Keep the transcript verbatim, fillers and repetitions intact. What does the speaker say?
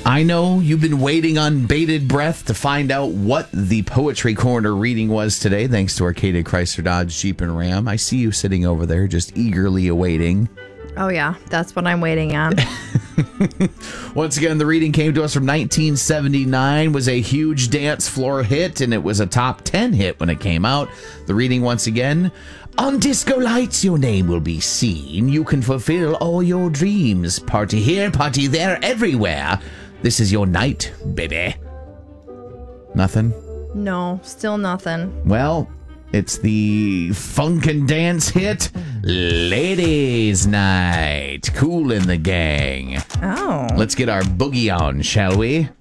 I know you've been waiting on bated breath to find out what the Poetry Corner reading was today, thanks to Arcadia Chrysler Dodge Jeep and Ram. I see you sitting over there just eagerly awaiting. Oh, yeah. That's what I'm waiting on. Once again, the reading came to us from nineteen seventy-nine, was a huge dance floor hit, and it was a top ten hit when it came out. The reading once again, on disco lights your name will be seen. You can fulfill all your dreams. Party here, party there, everywhere. This is your night, baby. Nothing? No, still nothing. Well, it's the funk and dance hit, Ladies' Night. Kool and the Gang. Oh. Let's get our boogie on, shall we?